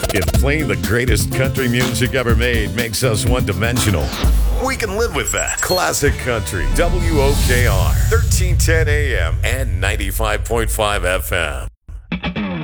If playing the greatest country music ever made makes us one-dimensional, we can live with that. Classic Country, WOKR, 1310 AM and 95.5 FM.